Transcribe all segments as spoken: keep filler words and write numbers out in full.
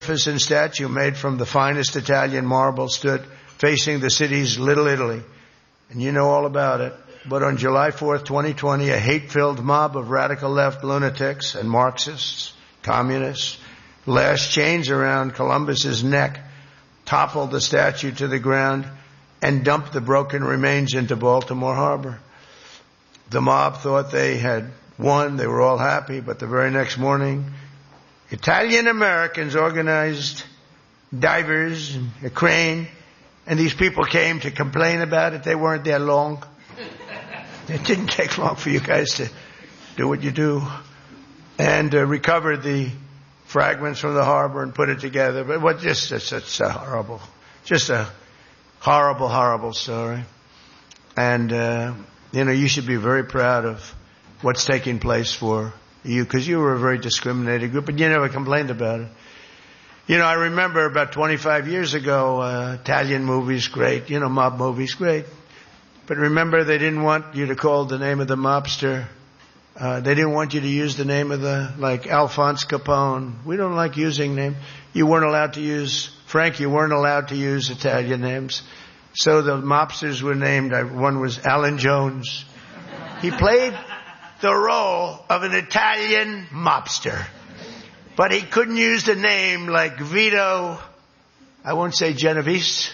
magnificent statue made from the finest Italian marble stood facing the city's Little Italy. And you know all about it. But on July fourth, twenty twenty, a hate-filled mob of radical left lunatics and Marxists, communists, lashed chains around Columbus's neck, toppled the statue to the ground, and dumped the broken remains into Baltimore Harbor. The mob thought they had won. They were all happy. But the very next morning, Italian Americans organized divers, a crane, and these people came to complain about it. They weren't there long. It didn't take long for you guys to do what you do. And uh, recovered the fragments from the harbor and put it together. But what just, it's, it's a horrible, just a horrible, horrible story. And, uh, you know, you should be very proud of what's taking place for you, because you were a very discriminated group, but you never complained about it. You know, I remember about twenty-five years ago, uh, Italian movies, great. You know, mob movies, great. But remember, they didn't want you to call the name of the mobster. Uh, they didn't want you to use the name of the, like Alphonse Capone. We don't like using names. You weren't allowed to use, Frank, you weren't allowed to use Italian names. So the mobsters were named, one was Alan Jones. He played the role of an Italian mobster. But he couldn't use the name like Vito, I won't say Genovese.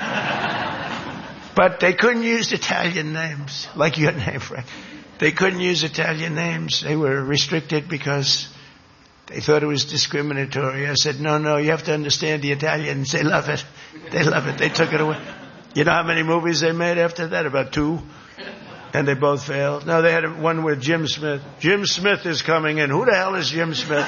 But they couldn't use Italian names, like your name, Frank. They couldn't use Italian names. They were restricted because they thought it was discriminatory. I said, no, no, you have to understand the Italians. They love it. They love it. They took it away. You know how many movies they made after that? About two. And they both failed. No, they had one with Jim Smith. Jim Smith is coming in. Who the hell is Jim Smith?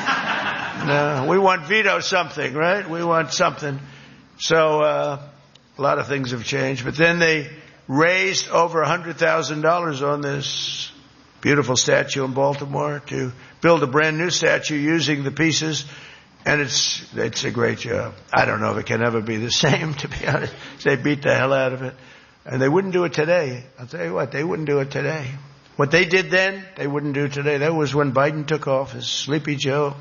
No, we want Vito something, right? We want something. So uh, a lot of things have changed. But then they raised over one hundred thousand dollars on this beautiful statue in Baltimore to build a brand new statue using the pieces. And it's it's a great job. I don't know if it can ever be the same, to be honest. They beat the hell out of it. And they wouldn't do it today. I'll tell you what, they wouldn't do it today. What they did then, they wouldn't do today. That was when Biden took office. Sleepy Joe,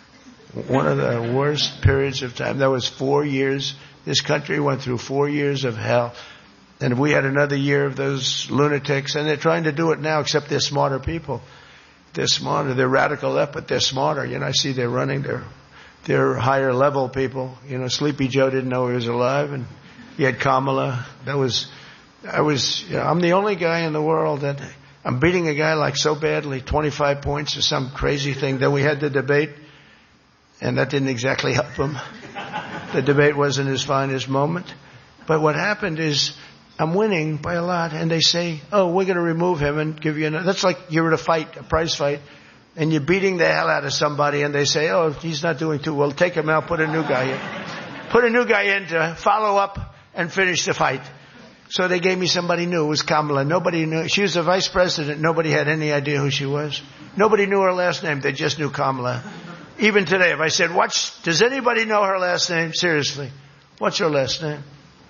one of the worst periods of time. That was four years. This country went through four years of hell. And if we had another year of those lunatics, and they're trying to do it now, except they're smarter people. They're smarter. They're radical left, but they're smarter. You know, I see they're running. They're, they're higher level people. You know, Sleepy Joe didn't know he was alive, and he had Kamala. That was... I was, you know, I'm the only guy in the world that I'm beating a guy like so badly, twenty-five points or some crazy thing. Then we had the debate, and that didn't exactly help him. The debate wasn't his finest moment. But what happened is I'm winning by a lot, and they say, oh, we're going to remove him and give you another. That's like you're in a fight, a prize fight, and you're beating the hell out of somebody, and they say, oh, he's not doing too well. Take him out, put a new guy in. Put a new guy in to follow up and finish the fight. So they gave me somebody new. It was Kamala. Nobody knew. She was the vice president. Nobody had any idea who she was. Nobody knew her last name. They just knew Kamala. Even today, if I said, what's, does anybody know her last name? Seriously. What's her last name?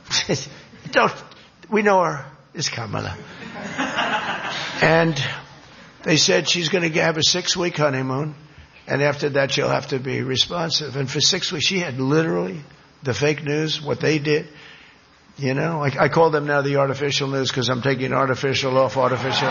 Don't, we know her. It's Kamala. And they said she's going to have a six-week honeymoon. And after that, she'll have to be responsive. And for six weeks, she had literally the fake news, what they did. You know, I, I call them now the artificial news because I'm taking artificial off artificial.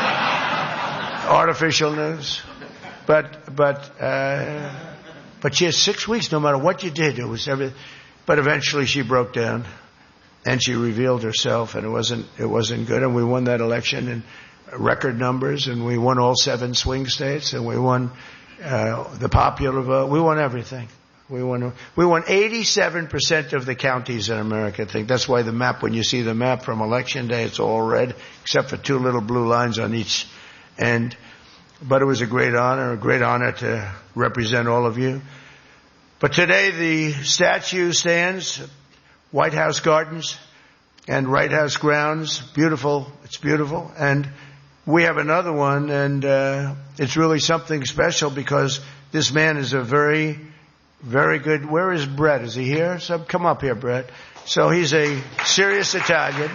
Artificial news. But, but, uh, but she has six weeks, no matter what you did. It was everything. But eventually she broke down and she revealed herself, and it wasn't, it wasn't good. And we won that election in record numbers, and we won all seven swing states, and we won, uh, the popular vote. We won everything. We won, we won eighty-seven percent of the counties in America, I think. That's why the map, when you see the map from election day, it's all red, except for two little blue lines on each end. But it was a great honor, a great honor to represent all of you. But today the statue stands, White House Gardens and White House grounds. Beautiful. It's beautiful. And we have another one, and uh, it's really something special because this man is a very... Very good. Where is Brett? Is he here? So come up here, Brett. So he's a serious Italian.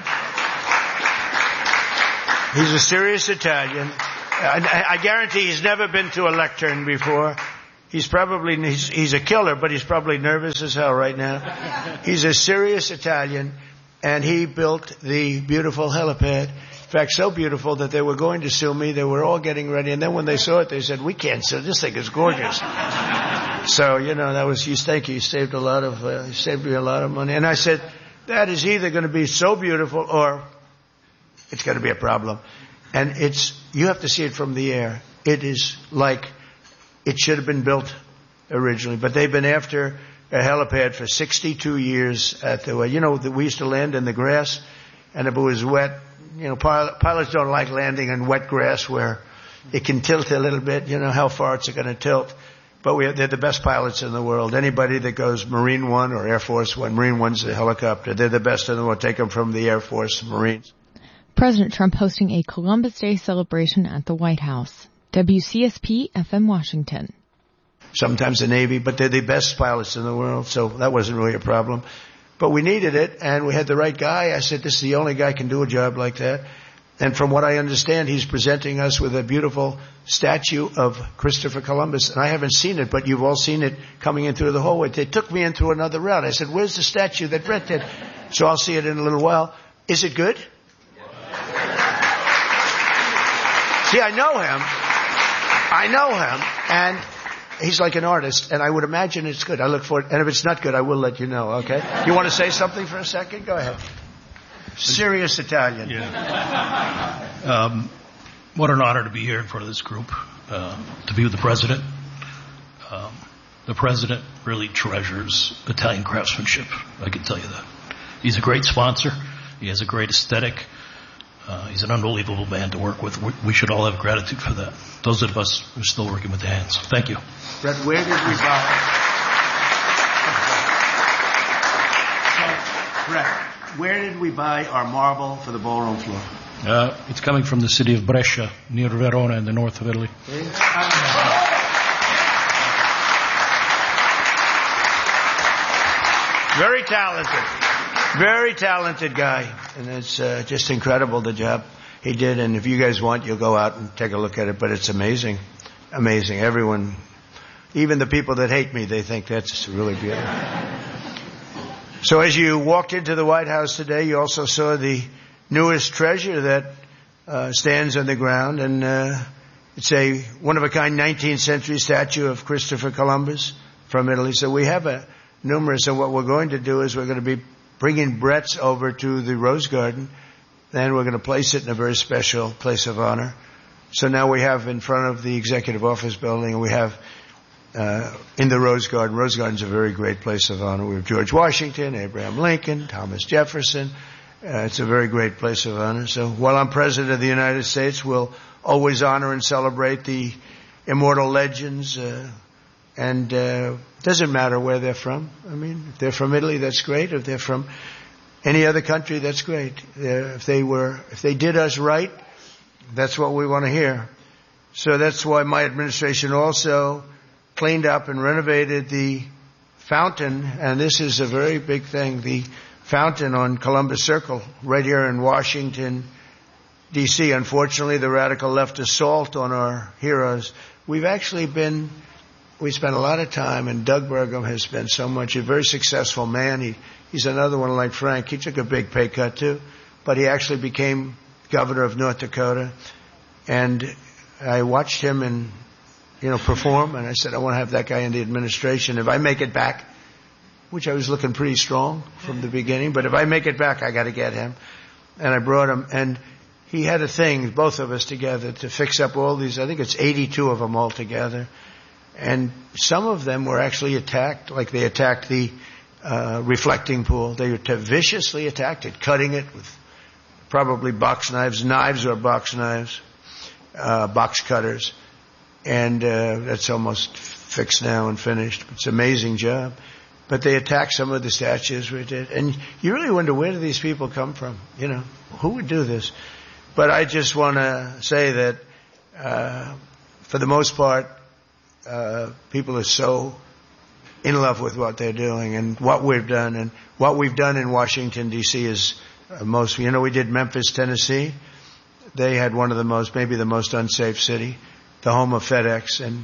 He's a serious Italian. I, I guarantee he's never been to a lectern before. He's probably, he's, he's a killer, but he's probably nervous as hell right now. He's a serious Italian, and he built the beautiful helipad. In fact, so beautiful that they were going to sue me. They were all getting ready, and then when they saw it, they said, we can't sue. This thing is gorgeous. So, you know, that was, you thank you. You saved a lot of, uh, you saved me a lot of money. And I said, that is either going to be so beautiful or it's going to be a problem. And it's, you have to see it from the air. It is like it should have been built originally, but they've been after a helipad for sixty-two years at the, you know, we used to land in the grass, and if it was wet, you know, pilot, pilots don't like landing in wet grass where it can tilt a little bit, you know, how far it's going to tilt. But we, they're the best pilots in the world. Anybody that goes Marine One or Air Force One, Marine One's a helicopter. They're the best in the world. Take them from the Air Force, Marines. President Trump hosting a Columbus Day celebration at the White House. W C S P F M Washington. Sometimes the Navy, but they're the best pilots in the world, so that wasn't really a problem. But we needed it, and we had the right guy. I said, this is the only guy who can do a job like that. And from what I understand, he's presenting us with a beautiful statue of Christopher Columbus. And I haven't seen it, but you've all seen it coming in through the hallway. They took me in through another route. I said, where's the statue that Brett did? So I'll see it in a little while. Is it good? See, I know him. I know him. And he's like an artist, and I would imagine it's good. I look for it. And if it's not good, I will let you know, okay? You want to say something for a second? Go ahead. Serious Italian. Yeah. Um, what an honor to be here in front of this group, uh, to be with the president. Um, the president really treasures Italian craftsmanship. I can tell you that. He's a great sponsor. He has a great aesthetic. Uh, he's an unbelievable man to work with. We, we should all have gratitude for that. Those of us who are still working with the hands. Thank you. Brett, where did we buy? So, Brett, where did we buy our marble for the ballroom floor? Uh, it's coming from the city of Brescia, near Verona in the north of Italy. Very talented. Very talented guy. And it's uh, just incredible, the job he did. And if you guys want, you'll go out and take a look at it. But it's amazing. Amazing. Everyone, even the people that hate me, they think that's really beautiful. So as you walked into the White House today, you also saw the newest treasure that uh, stands on the ground. And uh, it's a one-of-a-kind nineteenth century statue of Christopher Columbus from Italy. So we have a numerous. And what we're going to do is we're going to be bringing Brett's over to the Rose Garden. Then we're going to place it in a very special place of honor. So now we have in front of the Executive Office Building, and we have uh, in the Rose Garden. Rose Garden's a very great place of honor. We have George Washington, Abraham Lincoln, Thomas Jefferson. Uh, it's a very great place of honor. So while I'm President of the United States, we'll always honor and celebrate the immortal legends. Uh, and uh, it doesn't matter where they're from. I mean, if they're from Italy, that's great. If they're from any other country, that's great. Uh, if they were, if they did us right, that's what we want to hear. So that's why my administration also cleaned up and renovated the fountain, and this is a very big thing, the fountain on Columbus Circle, right here in Washington, D C Unfortunately, the radical left assault on our heroes. We've actually been, we spent a lot of time, and Doug Burgum has spent so much, a very successful man. He, he's another one like Frank. He took a big pay cut too, but he actually became governor of North Dakota, and I watched him and, you know, perform, and I said, I want to have that guy in the administration. If I make it back, which I was looking pretty strong from the beginning, but if I make it back, I got to get him. And I brought him, and he had a thing, both of us together, to fix up all these, I think it's eighty-two of them all together. And some of them were actually attacked, like they attacked the uh, reflecting pool. They viciously attacked it, cutting it with probably box knives, knives or box knives, uh, box cutters. And uh, that's almost fixed now and finished. It's an amazing job. But they attacked some of the statues we did. And you really wonder, where do these people come from? You know, who would do this? But I just want to say that uh, for the most part, uh, people are so in love with what they're doing and what we've done. And what we've done in Washington, D C is uh, most, you know, we did Memphis, Tennessee. They had one of the most, maybe the most unsafe city, the home of FedEx. And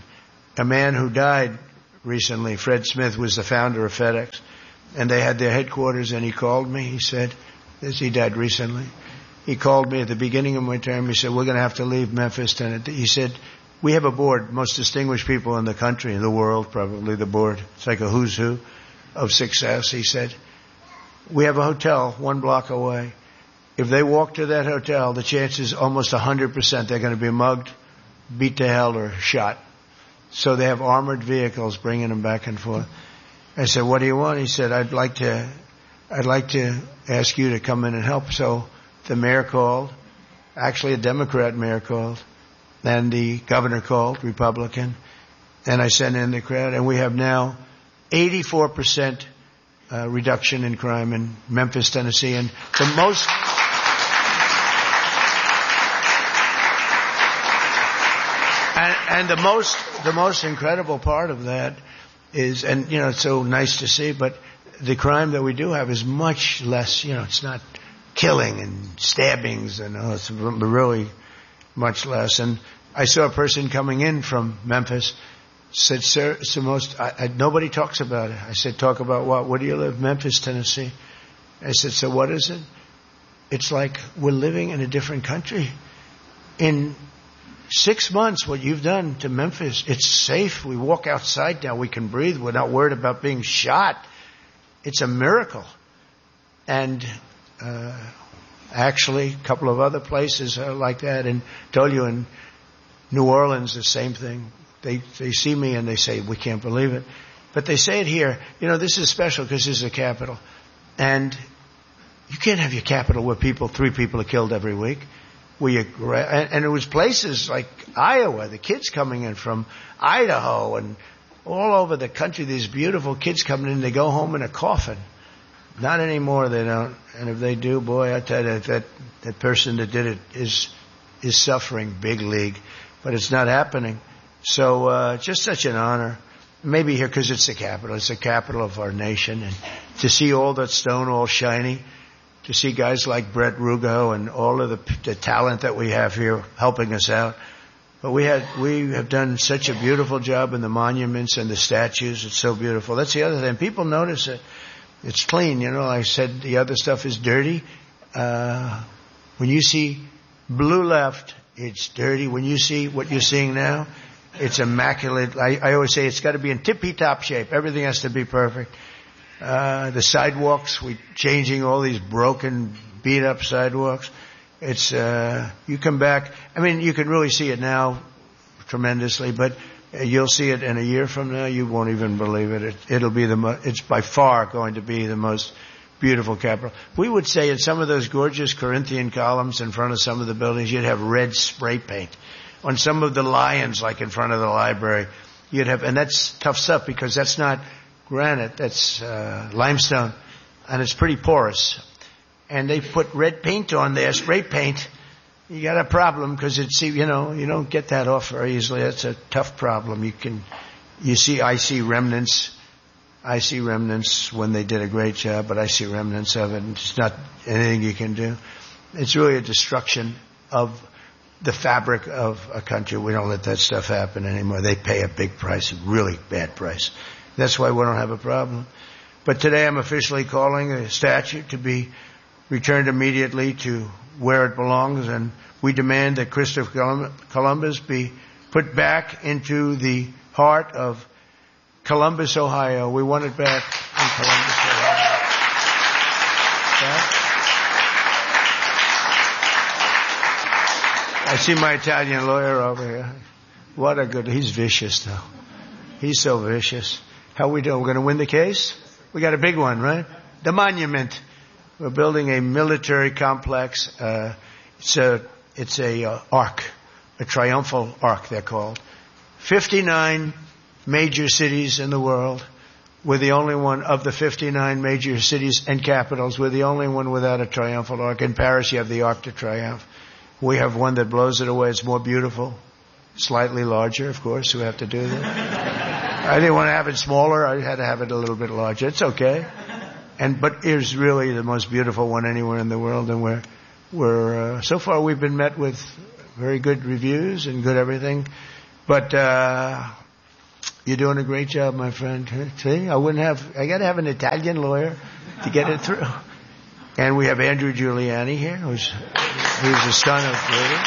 a man who died recently, Fred Smith, was the founder of FedEx, and they had their headquarters, and he called me. He said, this, he died recently. He called me at the beginning of my term. He said, we're going to have to leave Memphis. And he said, we have a board, most distinguished people in the country, in the world, probably the board. It's like a who's who of success. He said, we have a hotel one block away. If they walk to that hotel, the chance is almost one hundred percent they're going to be mugged, beat to hell, or shot. So they have armored vehicles bringing them back and forth. I said, what do you want? He said, I'd like to, I'd like to ask you to come in and help. So the mayor called, actually a Democrat mayor called, and the governor called, Republican, and I sent in the crowd, and we have now eighty-four percent uh, reduction in crime in Memphis, Tennessee, and the most... And, and the most, the most incredible part of that is, and you know, it's so nice to see, but the crime that we do have is much less, you know, it's not killing and stabbings and oh, it's really much less. And I saw a person coming in from Memphis, said, sir, it's the most, I, I, nobody talks about it. I said, talk about what? Where do you live? Memphis, Tennessee. I said, so what is it? It's like we're living in a different country. In six months, what you've done to Memphis, it's safe. We walk outside now. We can breathe. We're not worried about being shot. It's a miracle. And uh, actually, a couple of other places are like that. And I told you in New Orleans, the same thing. They they see me and they say, we can't believe it. But they say it here. You know, this is special because this is the capital. And you can't have your capital where people, three people are killed every week. Where you, and it was places like Iowa, the kids coming in from Idaho and all over the country, these beautiful kids coming in, they go home in a coffin. Not anymore, they don't. And if they do, boy, I tell you, that, that person that did it is, is suffering big league. But it's not happening. So, uh, just such an honor. Maybe here because it's the capital. It's the capital of our nation. And to see all that stone all shiny, to see guys like Brett Rugo and all of the, the talent that we have here helping us out. But we had, we have done such a beautiful job in the monuments and the statues. It's so beautiful. That's the other thing. People notice it. It's clean. You know, I said the other stuff is dirty. Uh, when you see Blue Left, it's dirty. When you see what you're seeing now, it's immaculate. I, I always say it's got to be in tippy-top shape. Everything has to be perfect. Uh, the sidewalks, we're changing all these broken, beat-up sidewalks. It's, uh, you come back, I mean, you can really see it now tremendously, but you'll see it in a year from now, you won't even believe it. it it'll be the, mo- it's by far going to be the most beautiful capital. We would say in some of those gorgeous Corinthian columns in front of some of the buildings, you'd have red spray paint. On some of the lions, like in front of the library, you'd have, and that's tough stuff because that's not granite, that's uh, limestone, and it's pretty porous. And they put red paint on there, spray paint. You got a problem because it's, you know, you don't get that off very easily. That's a tough problem. You can, you see, I see remnants. I see remnants when they did a great job, but I see remnants of it. And it's not anything you can do. It's really a destruction of the fabric of a country. We don't let that stuff happen anymore. They pay a big price, a really bad price. That's why we don't have a problem. But today I'm officially calling a statue to be returned immediately to where it belongs, and we demand that Christopher Columbus be put back into the heart of Columbus, Ohio. We want it back in Columbus, Ohio. I see my Italian lawyer over here. What a good, he's vicious though. He's so vicious. How we doing? We're going to win the case? We got a big one, right? The monument. We're building a military complex. Uh, it's a, it's a uh, arc, a triumphal arc they're called. fifty-nine major cities in the world. We're the only one of the fifty-nine major cities and capitals. We're the only one without a triumphal arc. In Paris, you have the Arc de Triomphe. We have one that blows it away. It's more beautiful. Slightly larger, of course. We have to do that. I didn't want to have it smaller. I had to have it a little bit larger. It's okay. And but it's really the most beautiful one anywhere in the world. And we're we're uh, so far we've been met with very good reviews and good everything. But uh, You're doing a great job, my friend. See, I wouldn't have, I got to have an Italian lawyer to get it through. And we have Andrew Giuliani here, who's, who's the son of Rudy.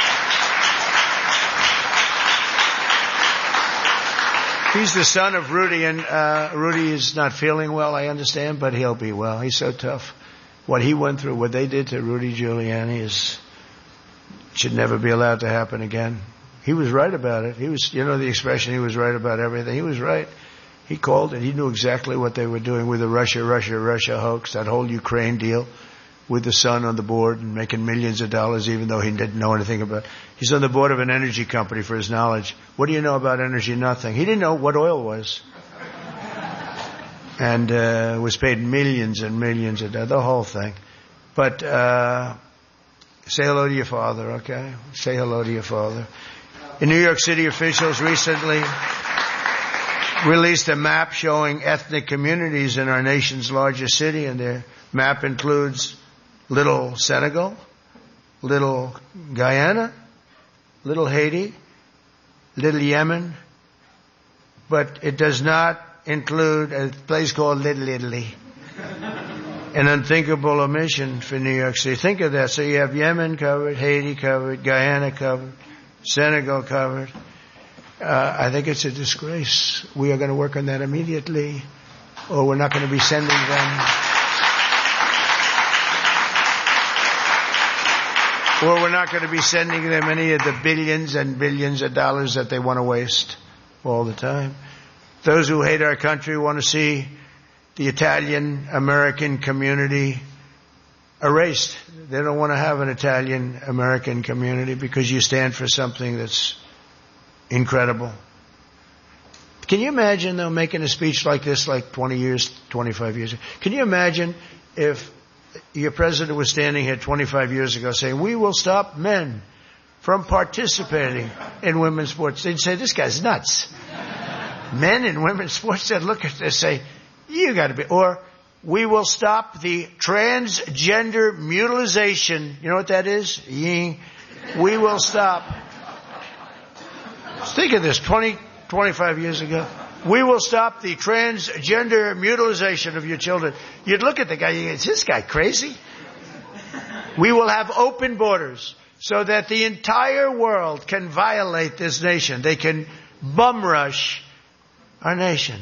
He's the son of Rudy, and uh, Rudy is not feeling well, I understand, but he'll be well. He's so tough. What he went through, what they did to Rudy Giuliani is, should never be allowed to happen again. He was right about it. He was, you know the expression, he was right about everything. He was right. He called it. He knew exactly what they were doing with the Russia, Russia, Russia hoax, that whole Ukraine deal with the son on the board and making millions of dollars even though he didn't know anything about it. He's on the board of an energy company for his knowledge. What do you know about energy? Nothing. He didn't know what oil was. And uh, was paid millions and millions of dollars, the whole thing. But uh, say hello to your father, okay? Say hello to your father. In New York City, officials recently released a map showing ethnic communities in our nation's largest city, and their map includes Little Senegal, Little Guyana, Little Haiti, Little Yemen, but it does not include a place called Little Italy. An unthinkable omission for New York City. Think of that. So you have Yemen covered, Haiti covered, Guyana covered, Senegal covered. Uh, I think it's a disgrace. We are going to work on that immediately, or we're not going to be sending them. Or we're not going to be sending them any of the billions and billions of dollars that they want to waste all the time. Those who hate our country want to see the Italian-American community erased. They don't want to have an Italian-American community because you stand for something that's incredible. Can you imagine, though, making a speech like this like twenty years, twenty-five years ago? Can you imagine if your president was standing here twenty-five years ago saying, we will stop men from participating in women's sports? They'd say, this guy's nuts. Men in women's sports, they'd look at this and say, you got to be, or we will stop the transgender mutilization. You know what that is? We will stop. Think of this, twenty, twenty-five years ago. We will stop the transgender mutilization of your children. You'd look at the guy, you go, is this guy crazy? We will have open borders so that the entire world can violate this nation. They can bum rush our nation.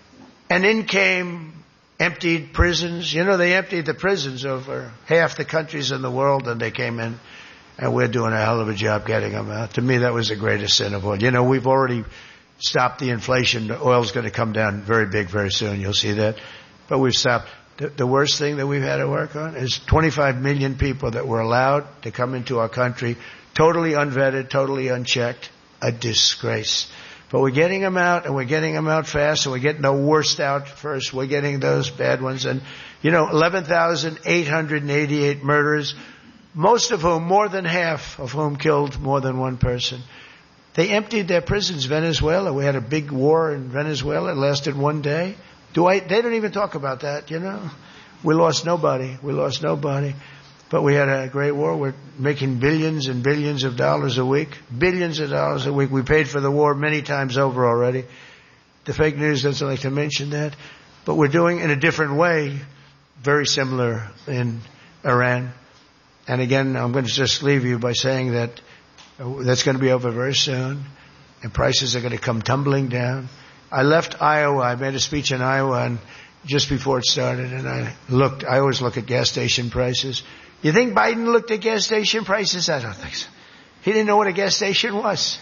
And in came emptied prisons. You know, they emptied the prisons over half the countries in the world, and they came in, and we're doing a hell of a job getting them out. To me, that was the greatest sin of all. You know, we've already stopped the inflation. The oil's going to come down very big very soon. You'll see that. But we've stopped. The, the worst thing that we've had to work on is twenty-five million people that were allowed to come into our country, totally unvetted, totally unchecked. A disgrace. But we're getting them out, and we're getting them out fast, and we're getting the worst out first. We're getting those bad ones. And, you know, eleven thousand eight hundred eighty-eight murders, most of whom, more than half of whom killed more than one person. They emptied their prisons. Venezuela, we had a big war in Venezuela. It lasted one day. Do I? They don't even talk about that, you know. We lost nobody. We lost nobody. But we had a great war. We're making billions and billions of dollars a week. Billions of dollars a week. We paid for the war many times over already. The fake news doesn't like to mention that. But we're doing it in a different way, very similar in Iran. And again, I'm going to just leave you by saying that that's going to be over very soon. And prices are going to come tumbling down. I left Iowa. I made a speech in Iowa and just before it started. And I looked, I always look at gas station prices. You think Biden looked at gas station prices? I don't think so. He didn't know what a gas station was.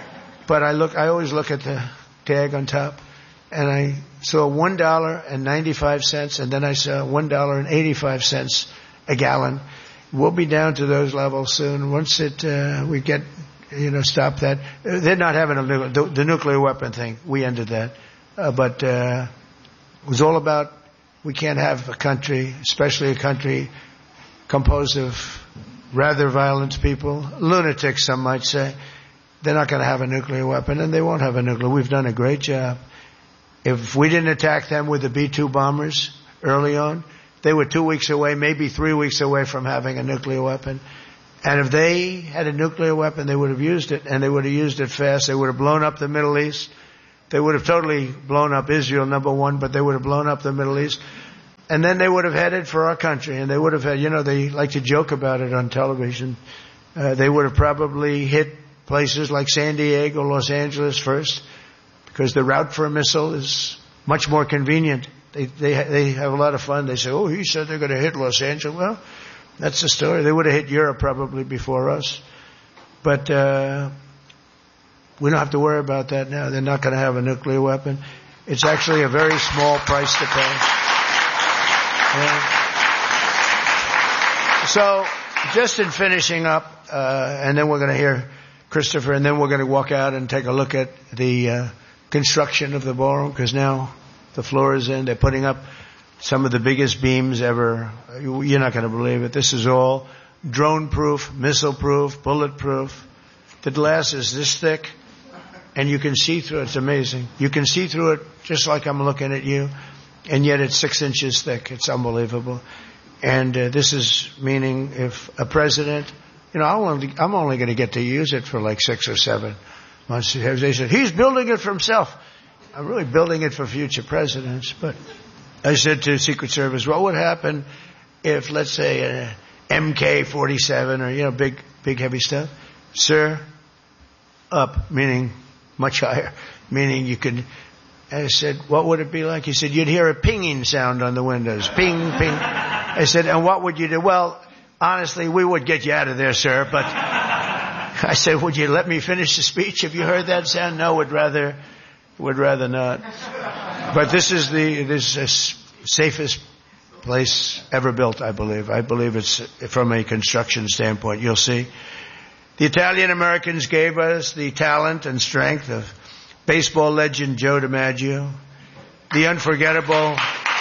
But I look, I always look at the tag on top, and I saw one dollar and ninety-five cents, and then I saw one dollar and eighty-five cents a gallon. We'll be down to those levels soon. Once it, uh, we get, you know, stop that. They're not having a, the, the nuclear weapon thing. We ended that. Uh, but, uh, it was all about, we can't have a country, especially a country composed of rather violent people, lunatics, some might say. They're not going to have a nuclear weapon, and they won't have a nuclear. We've done a great job. If we didn't attack them with the B two bombers early on, they were two weeks away, maybe three weeks away from having a nuclear weapon. And if they had a nuclear weapon, they would have used it, and they would have used it fast. They would have blown up the Middle East. They would have totally blown up Israel, number one, but they would have blown up the Middle East. And then they would have headed for our country, and they would have had, you know, they like to joke about it on television. Uh, they would have probably hit places like San Diego, Los Angeles first, because the route for a missile is much more convenient. They, they, they have a lot of fun. They say, oh, he said they're going to hit Los Angeles. Well, that's the story. They would have hit Europe probably before us. But, uh, we don't have to worry about that now. They're not going to have a nuclear weapon. It's actually a very small price to pay. Yeah. So, just in finishing up, uh, and then we're going to hear Christopher, and then we're going to walk out and take a look at the uh, construction of the ballroom, because now the floor is in. They're putting up some of the biggest beams ever. You're not going to believe it. This is all drone-proof, missile-proof, bulletproof. The glass is this thick, and you can see through it. It's amazing. You can see through it just like I'm looking at you, and yet it's six inches thick. It's unbelievable. And uh, this is meaning if a president, you know, I'm only, I'm only going to get to use it for like six or seven months. They said, he's building it for himself. I'm really building it for future presidents. But I said to Secret Service, what would happen if, let's say, a M K forty-seven or, you know, big, big heavy stuff? Sir, up, meaning much higher, meaning you could, I said, what would it be like? He said, you'd hear a pinging sound on the windows. Ping, ping. I said, and what would you do? Well, honestly, we would get you out of there, sir, but I said, would you let me finish the speech if you heard that sound? No, would rather, would rather not. But this is the, this is the safest place ever built, I believe. I believe it's from a construction standpoint. You'll see. The Italian Americans gave us the talent and strength of baseball legend Joe DiMaggio, the unforgettable,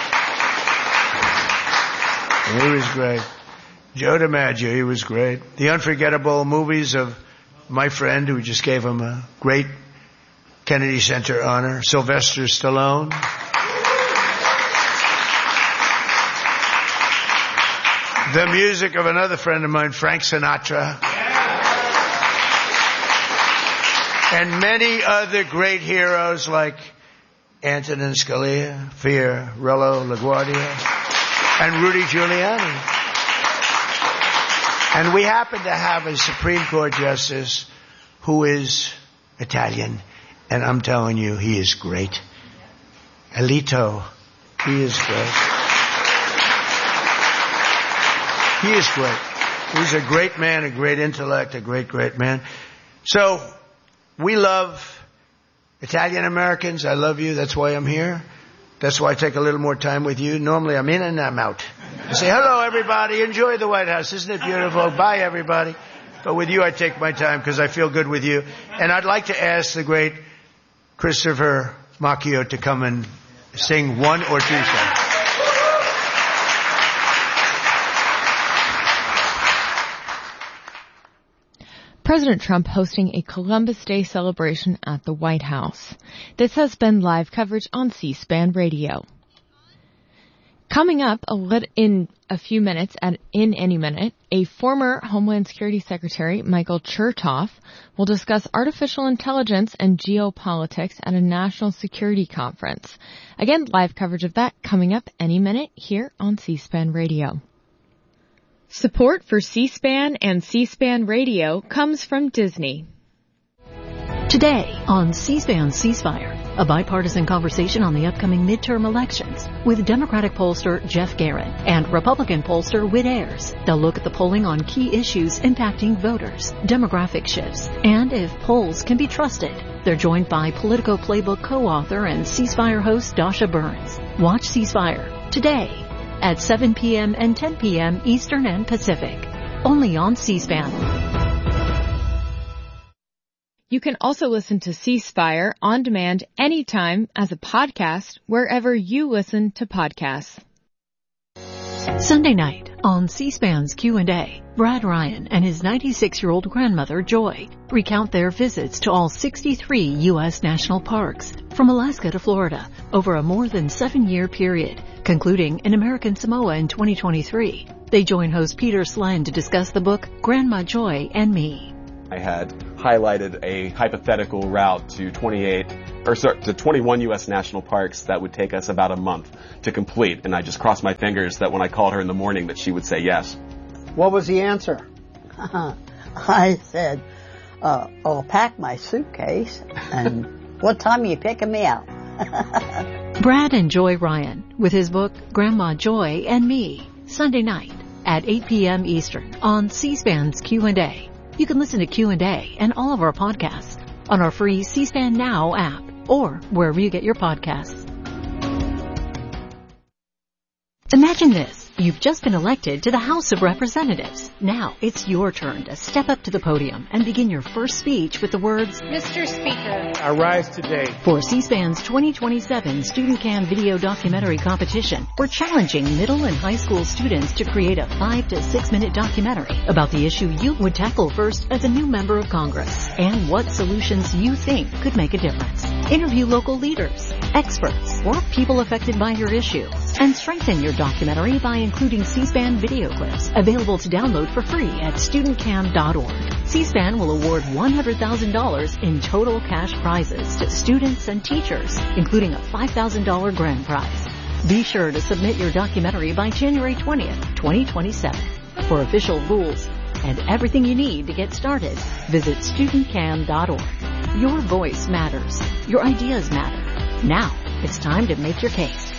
he was great, Joe DiMaggio, he was great, the unforgettable movies of my friend who just gave him a great Kennedy Center honor, Sylvester Stallone. The music of another friend of mine, Frank Sinatra. And many other great heroes like Antonin Scalia, Fiorello LaGuardia, and Rudy Giuliani. And we happen to have a Supreme Court justice who is Italian, and I'm telling you, he is great. Alito, he is great. He is great. He's a great man, a great intellect, a great, great man. So, we love Italian Americans. I love you. That's why I'm here. That's why I take a little more time with you. Normally I'm in and I'm out. I say, hello everybody. Enjoy the White House. Isn't it beautiful? Bye everybody. But with you I take my time because I feel good with you. And I'd like to ask the great Christopher Macchio to come and sing one or two songs. President Trump hosting a Columbus Day celebration at the White House. This has been live coverage on C-SPAN Radio. Coming up a lit- in a few minutes, at in any minute, a former Homeland Security Secretary, Michael Chertoff, will discuss artificial intelligence and geopolitics at a national security conference. Again, live coverage of that coming up any minute here on C-SPAN Radio. Support for C-SPAN and C-SPAN Radio comes from Disney. Today on C-SPAN Ceasefire, a bipartisan conversation on the upcoming midterm elections with Democratic pollster Jeff Guerin and Republican pollster Whit Ayers. They'll look at the polling on key issues impacting voters, demographic shifts, and if polls can be trusted. They're joined by Politico Playbook co-author and Ceasefire host Dasha Burns. Watch Ceasefire today at seven p.m. and ten p.m. Eastern and Pacific, only on C-SPAN. You can also listen to Ceasefire on demand anytime as a podcast wherever you listen to podcasts. Sunday night on C-SPAN's Q and A, Brad Ryan and his ninety-six-year-old grandmother, Joy, recount their visits to all sixty-three U S national parks, from Alaska to Florida, over a more than seven-year period, concluding in American Samoa in twenty twenty-three. They join host Peter Slen to discuss the book Grandma Joy and Me. I had highlighted a hypothetical route to twenty-eight or sorry, to twenty-one U S national parks that would take us about a month to complete. And I just crossed my fingers that when I called her in the morning that she would say yes. What was the answer? I said, uh, I'll pack my suitcase, and what time are you picking me up? Brad and Joy Ryan with his book Grandma Joy and Me, Sunday night at eight p.m. Eastern on C-SPAN's Q and A. You can listen to Q and A and all of our podcasts on our free C-SPAN Now app or wherever you get your podcasts. Imagine this. You've just been elected to the House of Representatives. Now it's your turn to step up to the podium and begin your first speech with the words, Mister Speaker, I rise today. For C-SPAN's twenty twenty-seven Student Cam Video Documentary Competition, we're challenging middle and high school students to create a five to six minute documentary about the issue you would tackle first as a new member of Congress and what solutions you think could make a difference. Interview local leaders, experts, or people affected by your issue, and strengthen your documentary by including C-SPAN video clips available to download for free at student cam dot org. C-SPAN will award one hundred thousand dollars in total cash prizes to students and teachers, including a five thousand dollars grand prize. Be sure to submit your documentary by January twentieth, twenty twenty-seven. For official rules and everything you need to get started, visit student cam dot org. Your voice matters. Your ideas matter. Now, it's time to make your case.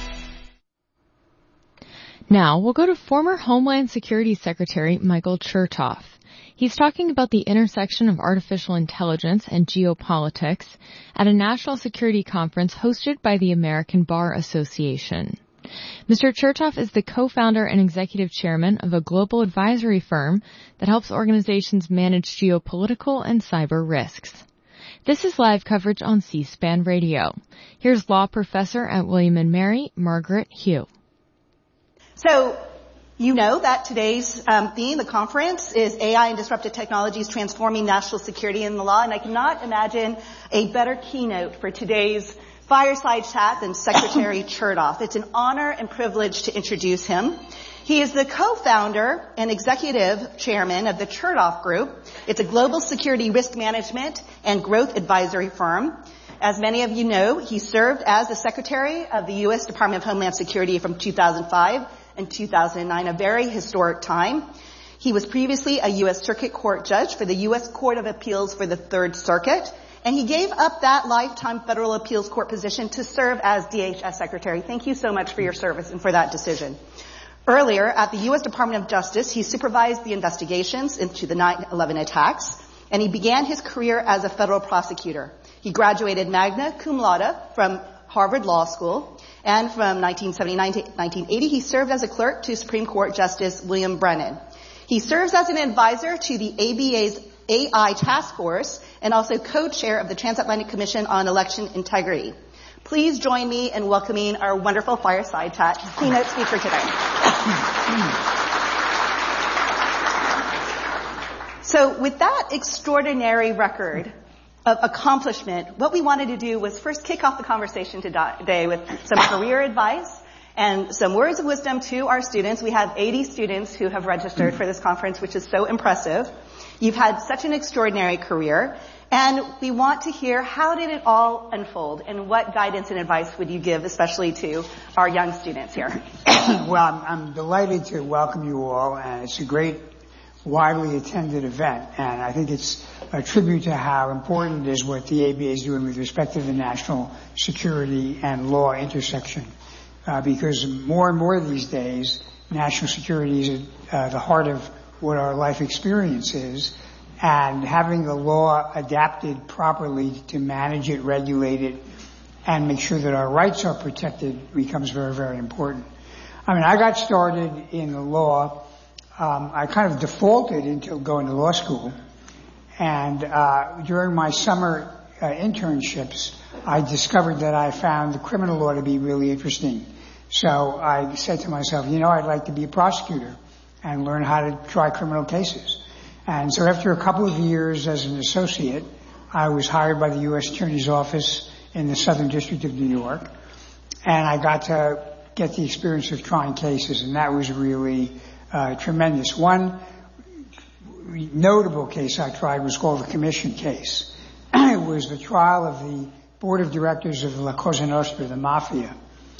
Now, we'll go to former Homeland Security Secretary Michael Chertoff. He's talking about the intersection of artificial intelligence and geopolitics at a national security conference hosted by the American Bar Association. Mister Chertoff is the co-founder and executive chairman of a global advisory firm that helps organizations manage geopolitical and cyber risks. This is live coverage on C-SPAN Radio. Here's law professor at William and Mary, Margaret Hugh. So, you know that today's um, theme, the conference, is A I and Disruptive Technologies Transforming National Security in the Law, and I cannot imagine a better keynote for today's fireside chat than Secretary Chertoff. It's an honor and privilege to introduce him. He is the co-founder and executive chairman of the Chertoff Group. It's a global security risk management and growth advisory firm. As many of you know, he served as the Secretary of the U S Department of Homeland Security from two thousand five and two thousand nine, a very historic time. He was previously a U S Circuit Court judge for the U S Court of Appeals for the Third Circuit, and he gave up that lifetime federal appeals court position to serve as D H S Secretary. Thank you so much for your service and for that decision. Earlier, at the U S Department of Justice, he supervised the investigations into the nine eleven attacks, and he began his career as a federal prosecutor. He graduated magna cum laude from Harvard Law School, and from nineteen seventy-nine to nineteen eighty, he served as a clerk to Supreme Court Justice William Brennan. He serves as an advisor to the A B A's A I Task Force and also co-chair of the Transatlantic Commission on Election Integrity. Please join me in welcoming our wonderful fireside chat keynote speaker today. So with that extraordinary record of accomplishment, what we wanted to do was first kick off the conversation today with some career advice and some words of wisdom to our students. We have eighty students who have registered for this conference, which is so impressive. You've had such an extraordinary career, and we want to hear how did it all unfold, and what guidance and advice would you give, especially to our young students here? Well, I'm, I'm delighted to welcome you all, and it's a great, widely attended event, and I think it's a tribute to how important it is what the A B A is doing with respect to the national security and law intersection, uh, because more and more these days, national security is at uh, the heart of what our life experience is, and having the law adapted properly to manage it, regulate it, and make sure that our rights are protected becomes very, very important. I mean, I got started in the law. Um, I kind of defaulted into going to law school, and uh, during my summer uh, internships, I discovered that I found the criminal law to be really interesting. So I said to myself, you know, I'd like to be a prosecutor and learn how to try criminal cases. And so after a couple of years as an associate, I was hired by the U S Attorney's Office in the Southern District of New York, and I got to get the experience of trying cases, and that was really uh, tremendous. One notable case I tried was called the Commission case. It was the trial of the board of directors of La Cosa Nostra, the mafia.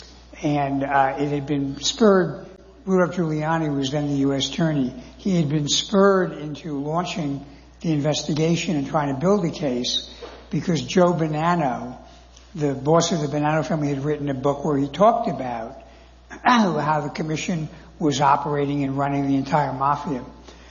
And uh, it had been spurred, Rudolph Giuliani was then the U S attorney. He had been spurred into launching the investigation and trying to build a case because Joe Bonanno, the boss of the Bonanno family, had written a book where he talked about how the commission was operating and running the entire mafia.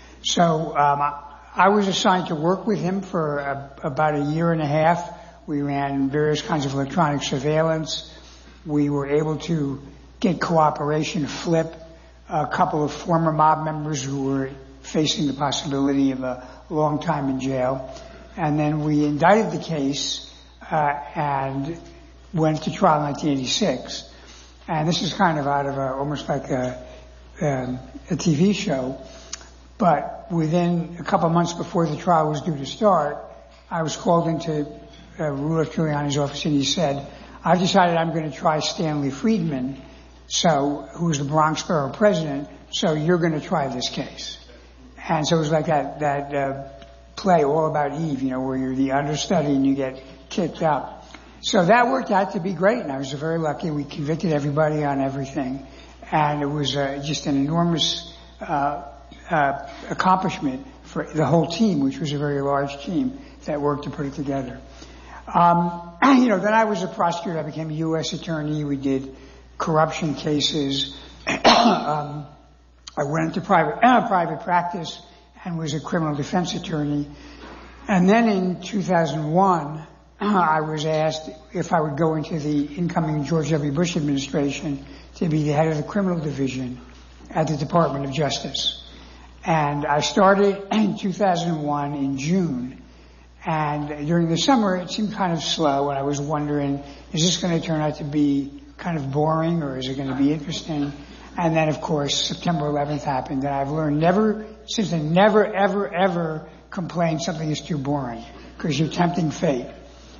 So um, I was assigned to work with him for a, about a year and a half. We ran various kinds of electronic surveillance. We were able to get cooperation, flip a couple of former mob members who were facing the possibility of a long time in jail. And then we indicted the case uh, and went to trial in nineteen eighty-six. And this is kind of out of a, almost like a, um, a T V show. But within a couple of months before the trial was due to start, I was called into uh, Rudolph Giuliani's office, and he said, I've decided I'm going to try Stanley Friedman, so who's the Bronx Borough president, so you're going to try this case. And so it was like that, that uh, play All About Eve, you know, where you're the understudy and you get kicked out. So that worked out to be great, and I was very lucky. We convicted everybody on everything, and it was uh, just an enormous uh, uh, accomplishment for the whole team, which was a very large team that worked to put it together. Um, you know, then I was a prosecutor. I became a U S attorney. We did corruption cases. um, I went into private uh, private practice and was a criminal defense attorney. And then in two thousand one, I was asked if I would go into the incoming George W. Bush administration to be the head of the criminal division at the Department of Justice. And I started in two thousand one in June. And during the summer, it seemed kind of slow, and I was wondering, is this going to turn out to be kind of boring, or is it going to be interesting? And then, of course, September eleventh happened, and I've learned never, since then, never, ever, ever complain something is too boring, because you're tempting fate.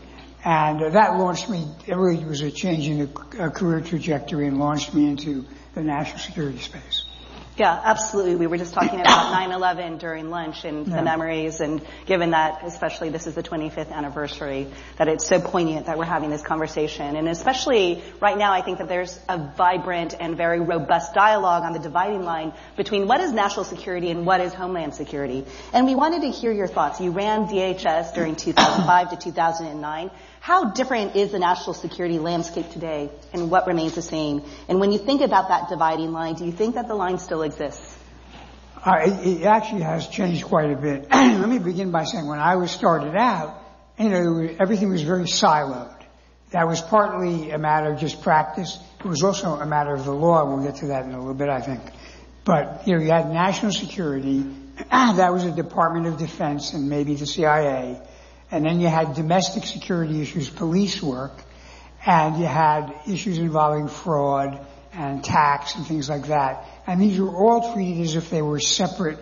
And uh, that launched me, it really was a change in the uh, career trajectory and launched me into the national security space. Yeah, absolutely. We were just talking about nine eleven during lunch and yeah. the memories, and given that, especially this is the twenty-fifth anniversary, that it's so poignant that we're having this conversation. And especially right now, I think that there's a vibrant and very robust dialogue on the dividing line between what is national security and what is homeland security. And we wanted to hear your thoughts. You ran D H S during two thousand five to two thousand nine. How different is the national security landscape today, and what remains the same? And when you think about that dividing line, do you think that the line still exists? Uh, it, it actually has changed quite a bit. Let me begin by saying when I was started out, you know, everything was very siloed. That was partly a matter of just practice. It was also a matter of the law. We'll get to that in a little bit, I think. But, you know, you had national security. That was a Department of Defense and maybe the C I A. And then you had domestic security issues, police work, and you had issues involving fraud and tax and things like that. And these were all treated as if they were separate,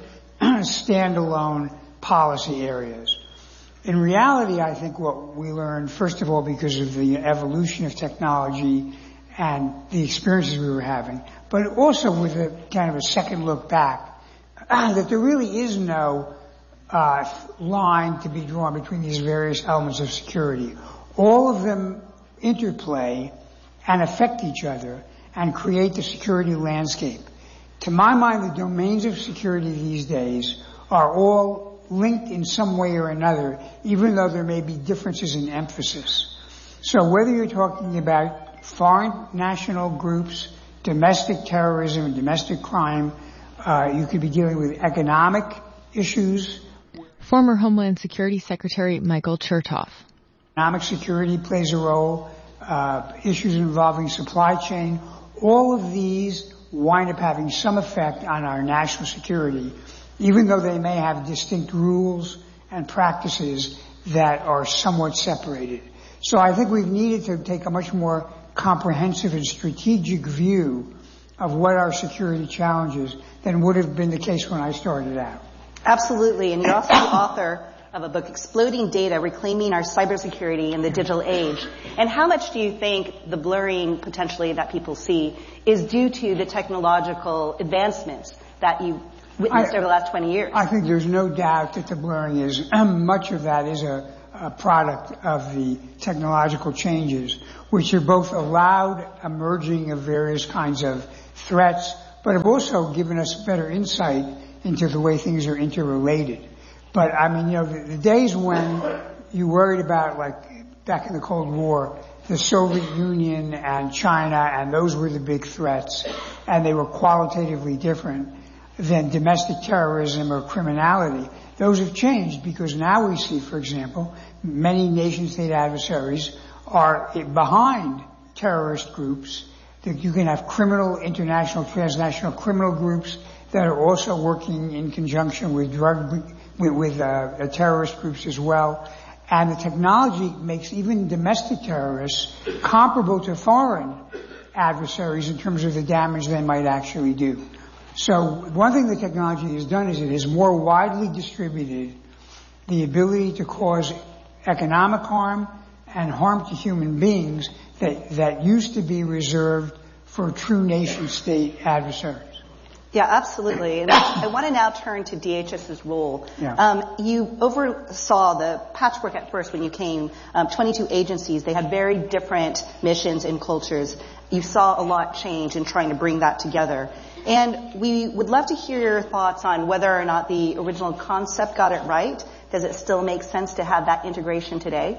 standalone policy areas. In reality, I think what we learned, first of all, because of the evolution of technology and the experiences we were having, but also with a kind of a second look back, that there really is no Uh, line to be drawn between these various elements of security. All of them interplay and affect each other and create the security landscape. To my mind, the domains of security these days are all linked in some way or another, even though there may be differences in emphasis. So whether you're talking about foreign national groups, domestic terrorism, domestic crime, uh, you could be dealing with economic issues. Former Homeland Security Secretary Michael Chertoff. Economic security plays a role, uh, issues involving supply chain. All of these wind up having some effect on our national security, even though they may have distinct rules and practices that are somewhat separated. So I think we've needed to take a much more comprehensive and strategic view of what our security challenges than would have been the case when I started out. Absolutely, and you're also the author of a book, Exploding Data, Reclaiming Our Cybersecurity in the Digital Age. And how much do you think the blurring potentially that people see is due to the technological advancements that you witnessed I, over the last twenty years? I think there's no doubt that the blurring is, um, much of that is a, a product of the technological changes, which have both allowed emerging of various kinds of threats, but have also given us better insight into the way things are interrelated. But I mean, you know, the, the days when you worried about, like back in the Cold War, the Soviet Union and China, and those were the big threats, and they were qualitatively different than domestic terrorism or criminality. Those have changed because now we see, for example, many nation-state adversaries are behind terrorist groups. That you can have criminal, international, transnational criminal groups that are also working in conjunction with drug, with, with uh, terrorist groups as well. And the technology makes even domestic terrorists comparable to foreign adversaries in terms of the damage they might actually do. So one thing the technology has done is it has more widely distributed the ability to cause economic harm and harm to human beings that, that used to be reserved for true nation-state adversaries. Yeah, absolutely. And I want to now turn to D H S's role. Yeah. Um, you oversaw the patchwork at first when you came, um, twenty-two agencies. They had very different missions and cultures. You saw a lot change in trying to bring that together. And we would love to hear your thoughts on whether or not the original concept got it right. Does it still make sense to have that integration today?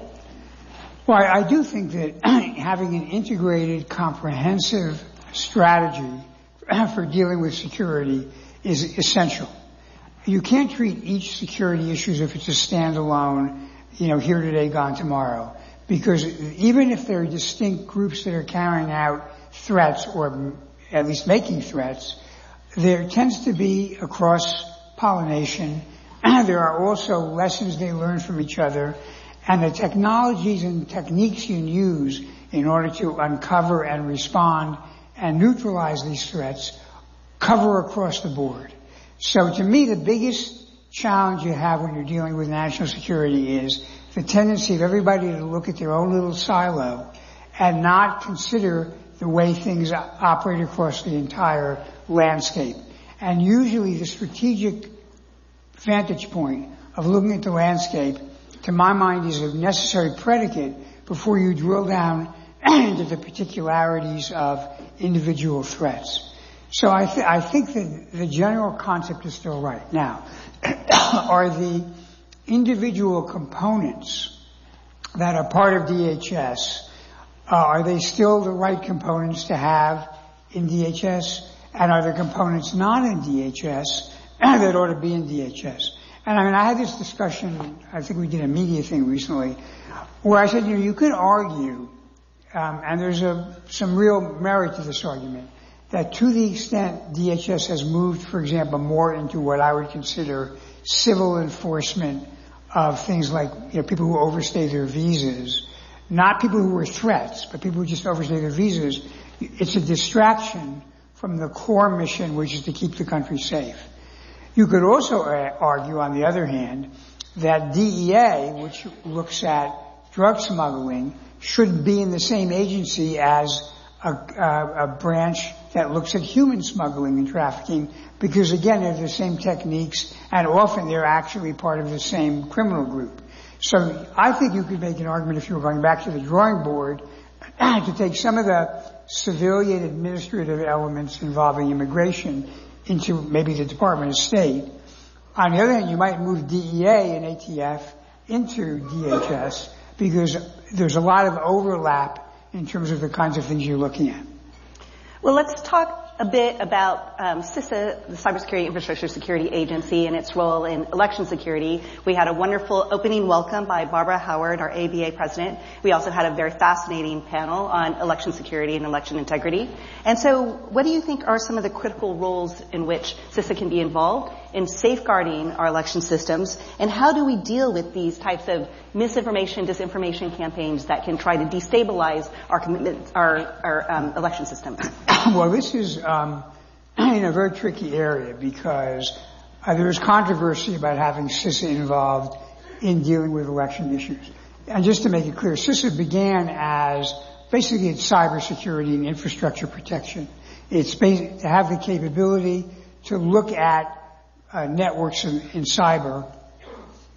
Well, I do think that having an integrated, comprehensive strategy for dealing with security is essential. You can't treat each security issue as if it's a standalone, you know, here today, gone tomorrow. Because even if there are distinct groups that are carrying out threats or at least making threats, there tends to be a cross-pollination. There are also lessons they learn from each other. And the technologies and techniques you use in order to uncover and respond and neutralize these threats cover across the board. So to me, the biggest challenge you have when you're dealing with national security is the tendency of everybody to look at their own little silo and not consider the way things operate across the entire landscape. And usually the strategic vantage point of looking at the landscape, to my mind, is a necessary predicate before you drill down into the particularities of individual threats. So I, th- I think that the general concept is still right. Now, are the individual components that are part of D H S, uh, are they still the right components to have in D H S? And are there components not in D H S that ought to be in D H S? And I mean, I had this discussion, I think we did a media thing recently, where I said, you know, you could argue, um, and there's a, some real merit to this argument, that to the extent D H S has moved, for example, more into what I would consider civil enforcement of things like, you know, people who overstay their visas, not people who were threats, but people who just overstay their visas, it's a distraction from the core mission, which is to keep the country safe. You could also uh, argue, on the other hand, that D E A, which looks at drug smuggling, should be in the same agency as a, a, a branch that looks at human smuggling and trafficking, because again, they're the same techniques, and often they're actually part of the same criminal group. So I think you could make an argument, if you were going back to the drawing board, to take some of the civilian administrative elements involving immigration into maybe the Department of State. On the other hand, you might move D E A and A T F into D H S because there's a lot of overlap in terms of the kinds of things you're looking at. Well, let's talk a bit about um, CISA, the Cybersecurity Infrastructure Security Agency, and its role in election security. We had a wonderful opening welcome by Barbara Howard, our A B A president. We also had a very fascinating panel on election security and election integrity. And so what do you think are some of the critical roles in which CISA can be involved in safeguarding our election systems, and how do we deal with these types of misinformation, disinformation campaigns that can try to destabilize our commitment, our, our um, election systems? Well, this is um, in a very tricky area because uh, there is controversy about having CISA involved in dealing with election issues. And just to make it clear, CISA began as basically it's cybersecurity and infrastructure protection. It's basic, to have the capability to look at uh, networks in, in cyber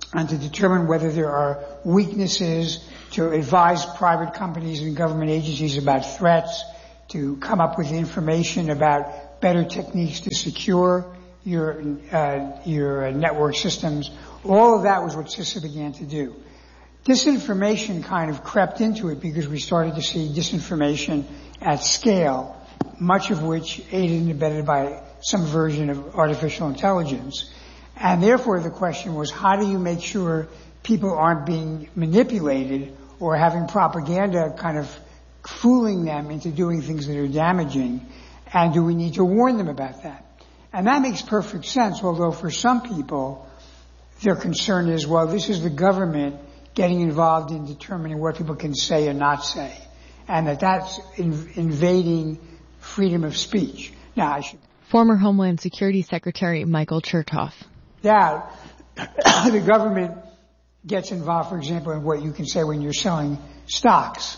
and to determine whether there are weaknesses, to advise private companies and government agencies about threats, to come up with information about better techniques to secure your uh, your network systems. All of that was what CISA began to do. Disinformation kind of crept into it because we started to see disinformation at scale, much of which aided and abetted by some version of artificial intelligence. And therefore the question was, how do you make sure people aren't being manipulated or having propaganda kind of fooling them into doing things that are damaging? And do we need to warn them about that? And that makes perfect sense, although for some people, their concern is, well, this is the government getting involved in determining what people can say and not say, and that that's in, invading freedom of speech. Now, I should... Former Homeland Security Secretary Michael Chertoff. That the government gets involved, for example, in what you can say when you're selling stocks.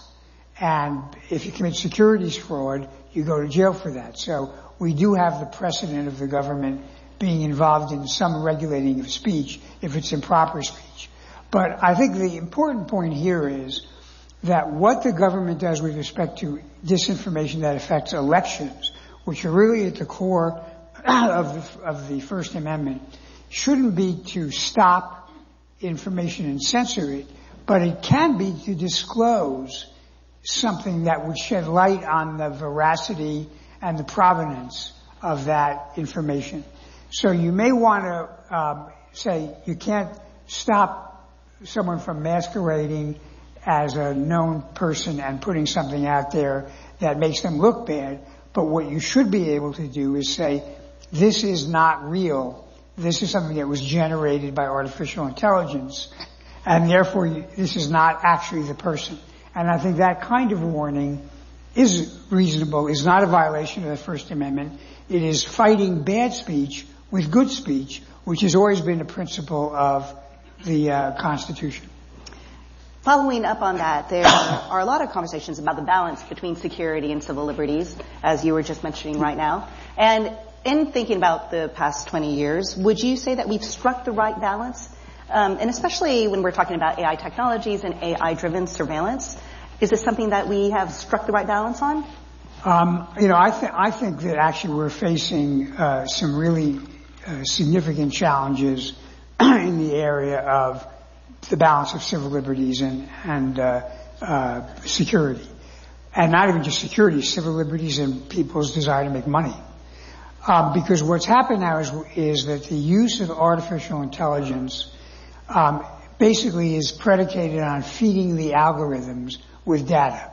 And if you commit securities fraud, you go to jail for that. So we do have the precedent of the government being involved in some regulating of speech if it's improper speech. But I think the important point here is that what the government does with respect to disinformation that affects elections, which are really at the core of the, of the First Amendment, shouldn't be to stop information and censor it, but it can be to disclose something that would shed light on the veracity and the provenance of that information. So you may want to um, say you can't stop someone from masquerading as a known person and putting something out there that makes them look bad, but what you should be able to do is say, this is not real. This is something that was generated by artificial intelligence, and therefore you, this is not actually the person. And I think that kind of warning is reasonable, is not a violation of the First Amendment. It is fighting bad speech with good speech, which has always been a principle of the uh, Constitution. Following up on that, there are a lot of conversations about the balance between security and civil liberties, as you were just mentioning right now. And in thinking about the past twenty years, would you say that we've struck the right balance? Um, and especially when we're talking about A I technologies and A I-driven surveillance, is this something that we have struck the right balance on? Um, you know, I, th- I think that actually we're facing uh, some really uh, significant challenges in the area of the balance of civil liberties and, and uh, uh, security. And not even just security, civil liberties and people's desire to make money. Um, because what's happened now is, is that the use of artificial intelligence um, basically is predicated on feeding the algorithms with data.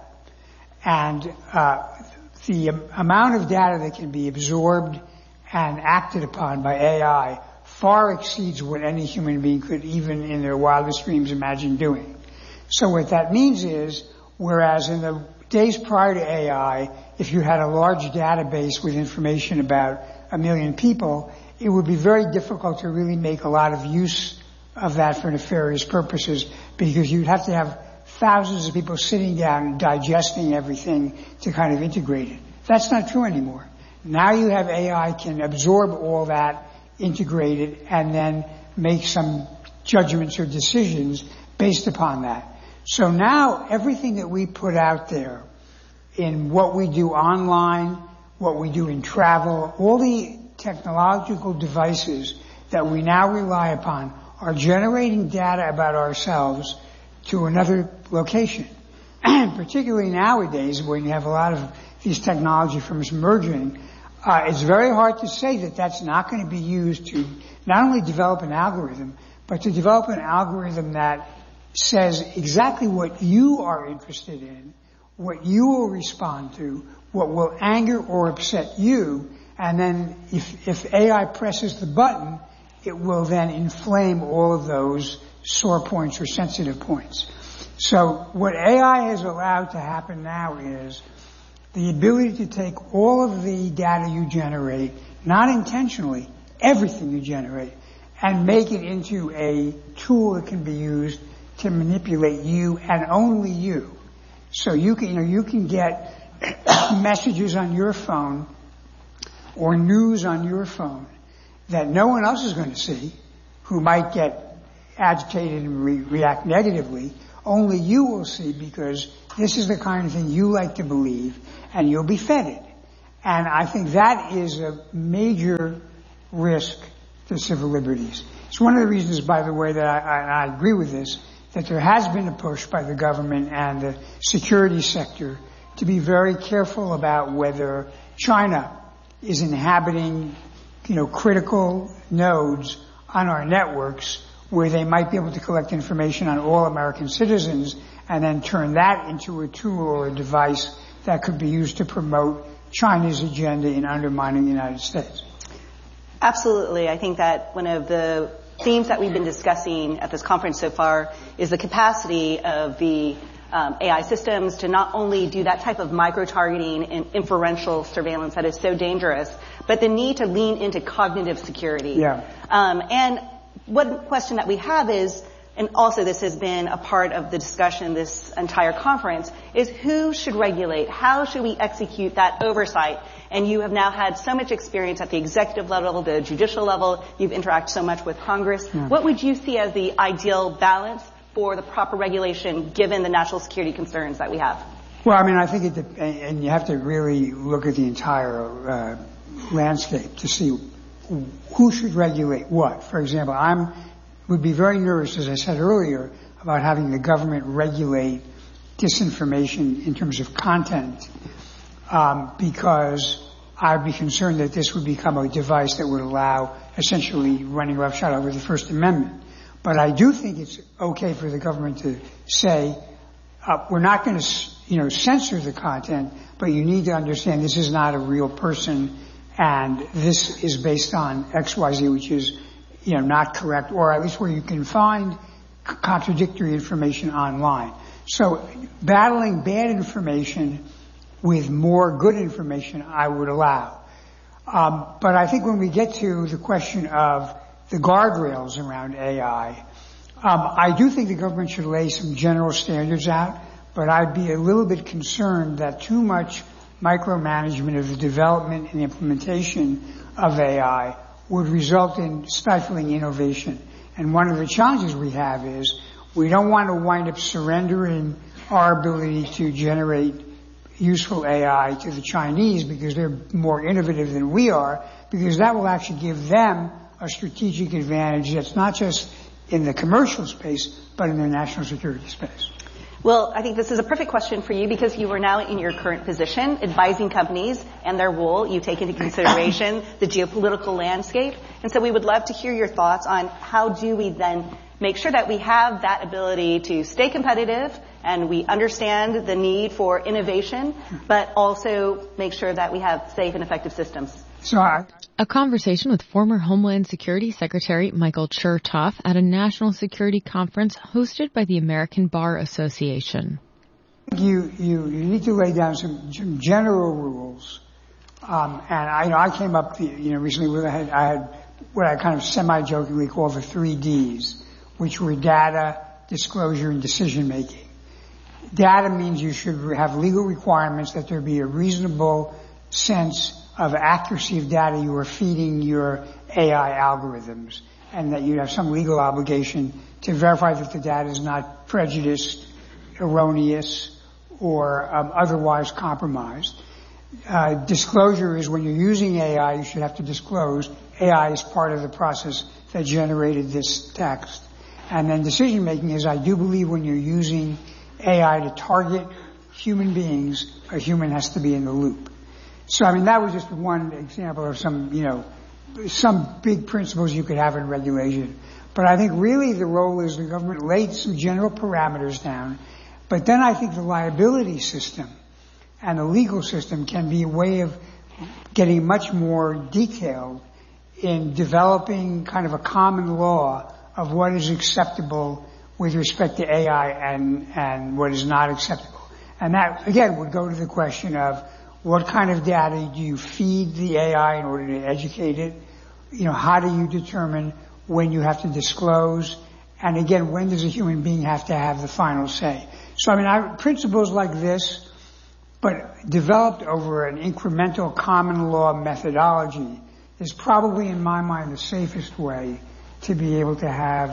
And uh, the um, amount of data that can be absorbed and acted upon by A I far exceeds what any human being could even in their wildest dreams imagine doing. So what that means is, whereas in the days prior to A I, if you had a large database with information about a million people, it would be very difficult to really make a lot of use of that for nefarious purposes, because you'd have to have thousands of people sitting down and digesting everything to kind of integrate it. That's not true anymore. Now you have A I can absorb all that, integrate it, and then make some judgments or decisions based upon that. So now everything that we put out there in what we do online, what we do in travel, all the technological devices that we now rely upon are generating data about ourselves to another location. And particularly nowadays, when you have a lot of these technology firms merging, uh, it's very hard to say that that's not going to be used to not only develop an algorithm, but to develop an algorithm that says exactly what you are interested in, what you will respond to, what will anger or upset you, and then if, if A I presses the button, it will then inflame all of those sore points or sensitive points. So what A I has allowed to happen now is the ability to take all of the data you generate, not intentionally, everything you generate, and make it into a tool that can be used to manipulate you and only you. So you can, you know, you can get messages on your phone or news on your phone that no one else is going to see, who might get agitated and re- react negatively. Only you will see, because this is the kind of thing you like to believe, and you'll be fed it. And I think that is a major risk to civil liberties. It's one of the reasons, by the way, that I, I, I agree with this, that there has been a push by the government and the security sector to be very careful about whether China is inhabiting, you know, critical nodes on our networks where they might be able to collect information on all American citizens and then turn that into a tool or a device that could be used to promote China's agenda in undermining the United States. Absolutely. I think that one of the themes that we've been discussing at this conference so far is the capacity of the um, A I systems to not only do that type of micro-targeting and inferential surveillance that is so dangerous, but the need to lean into cognitive security. Yeah. Um, and one question that we have is, and also this has been a part of the discussion this entire conference, is who should regulate? How should we execute that oversight? And you have now had so much experience at the executive level, the judicial level. You've interacted so much with Congress. Yeah. What would you see as the ideal balance for the proper regulation given the national security concerns that we have? Well, I mean, I think it, and you have to really look at the entire uh, landscape to see who should regulate what. For example, I'm would be very nervous, as I said earlier, about having the government regulate disinformation in terms of content, um, because I'd be concerned that this would become a device that would allow essentially running roughshod over the First Amendment. But I do think it's okay for the government to say, uh, we're not going to, you know, censor the content, but you need to understand this is not a real person, and this is based on X Y Z, which is, you know, not correct, or at least where you can find contradictory information online. So battling bad information with more good information, I would allow. Um, but I think when we get to the question of the guardrails around A I, um, I do think the government should lay some general standards out, but I'd be a little bit concerned that too much micromanagement of the development and implementation of A I would result in stifling innovation. And one of the challenges we have is we don't want to wind up surrendering our ability to generate useful A I to the Chinese because they're more innovative than we are, because that will actually give them a strategic advantage that's not just in the commercial space, but in the national security space. Well, I think this is a perfect question for you because you are now in your current position advising companies and their role. You take into consideration the geopolitical landscape. And so we would love to hear your thoughts on how do we then make sure that we have that ability to stay competitive and we understand the need for innovation, but also make sure that we have safe and effective systems. So I, A conversation with former Homeland Security Secretary Michael Chertoff at a national security conference hosted by the American Bar Association. You, you, you need to lay down some, some general rules. Um, and I, you know, I came up, you know, recently with, I had, I had what I kind of semi-jokingly call the three Ds, which were data, disclosure, and decision making. Data means you should have legal requirements that there be a reasonable sense of accuracy of data you are feeding your A I algorithms, and that you have some legal obligation to verify that the data is not prejudiced, erroneous, or um, otherwise compromised. Uh, disclosure is when you're using A I, you should have to disclose A I is part of the process that generated this text. And then decision making is, I do believe when you're using A I to target human beings, a human has to be in the loop. So, I mean, that was just one example of some, you know, some big principles you could have in regulation. But I think really the role is the government laid some general parameters down. But then I think the liability system and the legal system can be a way of getting much more detailed in developing kind of a common law of what is acceptable with respect to A I and, and what is not acceptable. And that, again, would go to the question of what kind of data do you feed the A I in order to educate it? You know, how do you determine when you have to disclose? And again, when does a human being have to have the final say? So, I mean, I, principles like this, but developed over an incremental common law methodology, is probably, in my mind, the safest way to be able to have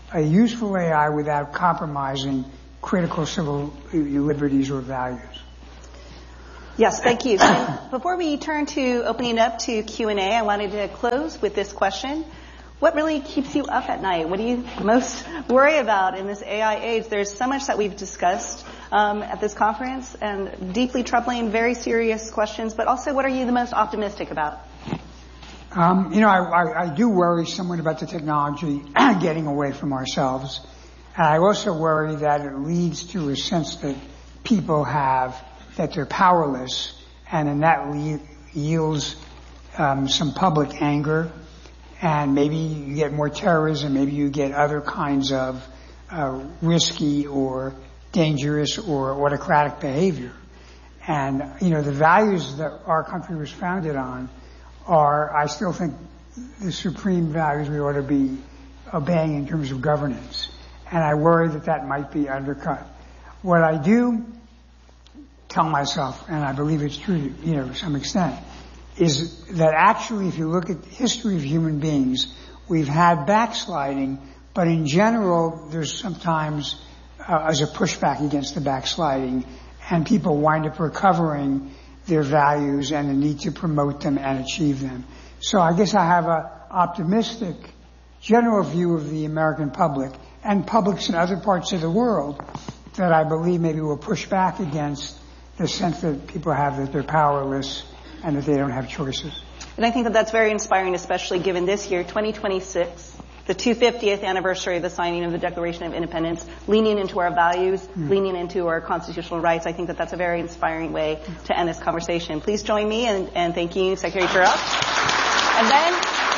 a useful A I without compromising critical civil liberties or values. Yes, thank you. And before we turn to opening up to Q and A, I wanted to close with this question. What really keeps you up at night? What do you most worry about in this A I age? There's so much that we've discussed um, at this conference, and deeply troubling, very serious questions, but also what are you the most optimistic about? Um, you know, I, I, I do worry somewhat about the technology getting away from ourselves. And I also worry that it leads to a sense that people have that they're powerless, and then that le- yields um, some public anger. And maybe you get more terrorism, maybe you get other kinds of uh, risky or dangerous or autocratic behavior. And, you know, the values that our country was founded on are, I still think, the supreme values we ought to be obeying in terms of governance. And I worry that that might be undercut. What I do tell myself, and I believe it's true, you know, to some extent, is that actually, if you look at the history of human beings, we've had backsliding, but in general, there's sometimes uh, as a pushback against the backsliding, and people wind up recovering their values and the need to promote them and achieve them. So I guess I have a optimistic general view of the American public and publics in other parts of the world that I believe maybe will push back against the sense that people have that they're powerless and that they don't have choices. And I think that that's very inspiring, especially given this year, twenty twenty-six, the two hundred fiftieth anniversary of the signing of the Declaration of Independence, leaning into our values, mm. leaning into our constitutional rights. I think that that's a very inspiring way to end this conversation. Please join me in, in thanking Secretary Turok. And then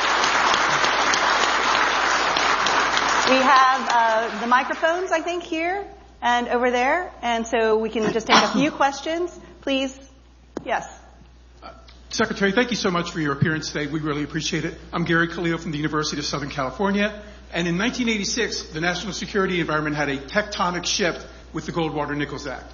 we have uh, the microphones, I think, here and over there. And so we can just take a few questions. Please. Yes. Secretary, thank you so much for your appearance today. We really appreciate it. I'm Gary Khalil from the University of Southern California. And in nineteen eighty-six, the national security environment had a tectonic shift with the Goldwater-Nichols Act.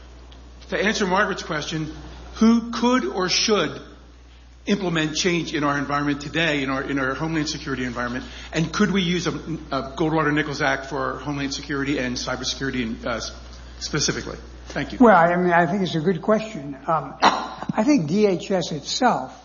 To answer Margaret's question, who could or should implement change in our environment today, in our in our Homeland Security environment? And could we use a, a Goldwater-Nichols Act for Homeland Security and cybersecurity uh, specifically? Thank you. Well, I mean, I think it's a good question. Um, I think D H S itself,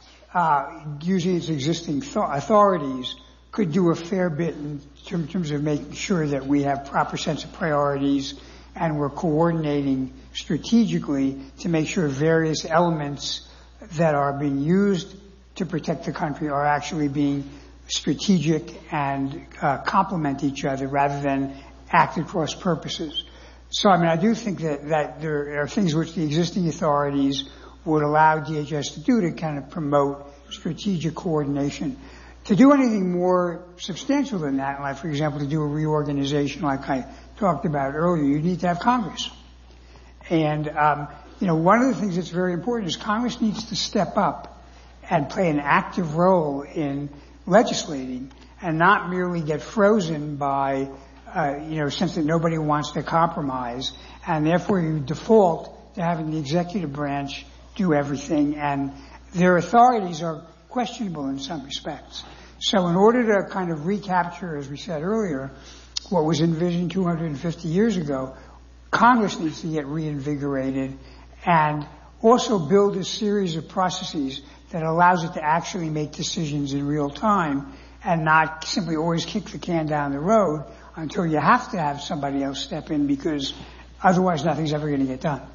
uh, using its existing th- authorities, could do a fair bit in terms of making sure that we have proper sense of priorities and we're coordinating strategically to make sure various elements that are being used to protect the country are actually being strategic and uh, complement each other rather than act at cross purposes. So, I mean, I do think that, that there are things which the existing authorities would allow D H S to do to kind of promote strategic coordination. To do anything more substantial than that, like, for example, to do a reorganization like I talked about earlier, you need to have Congress. And, um, you know, one of the things that's very important is Congress needs to step up and play an active role in legislating and not merely get frozen by Uh, you know, since that nobody wants to compromise, and therefore you default to having the executive branch do everything, and their authorities are questionable in some respects. So in order to kind of recapture, as we said earlier, what was envisioned two hundred fifty years ago, Congress needs to get reinvigorated and also build a series of processes that allows it to actually make decisions in real time and not simply always kick the can down the road until you have to have somebody else step in, because otherwise nothing's ever going to get done.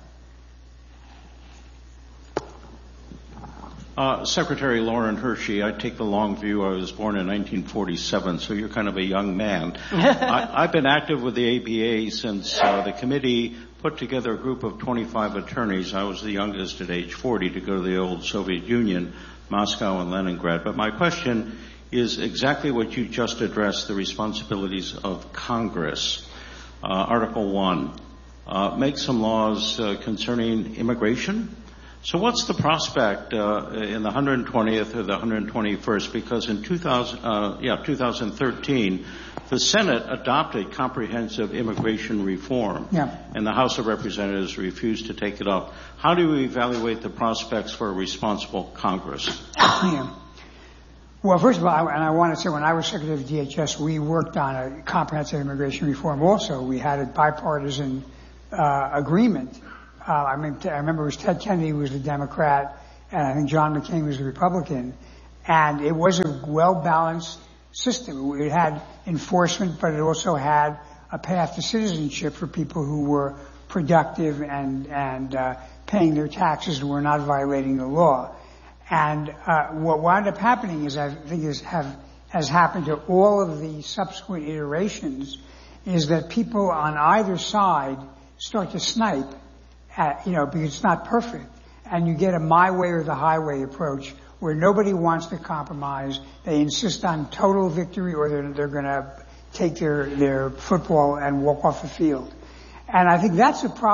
Uh, Secretary Lauren Hershey, I take the long view. I was born in nineteen forty-seven, so you're kind of a young man. I, I've been active with the A B A since uh, the committee put together a group of twenty-five attorneys. I was the youngest at age forty to go to the old Soviet Union, Moscow and Leningrad. But my question is exactly what you just addressed, the responsibilities of Congress. Uh, Article one, uh, make some laws uh, concerning immigration. So what's the prospect uh, in the one hundred twentieth or the one hundred twenty-first? Because in two thousand, uh, yeah, two thousand thirteen, the Senate adopted comprehensive immigration reform, yeah. and the House of Representatives refused to take it up. How do we evaluate the prospects for a responsible Congress? Yeah. Well, first of all, I, and I want to say when I was Secretary of D H S, we worked on a comprehensive immigration reform also. We had a bipartisan uh, agreement. Uh, I mean, I remember it was Ted Kennedy who was the Democrat, and I think John McCain was the Republican. And it was a well-balanced system. It had enforcement, but it also had a path to citizenship for people who were productive and, and uh, paying their taxes and were not violating the law. And uh, what wound up happening is, I think, is have has happened to all of the subsequent iterations, is that people on either side start to snipe, at, you know, because it's not perfect, and you get a my way or the highway approach where nobody wants to compromise. They insist on total victory, or they're they're going to take their their football and walk off the field. And I think that's a problem.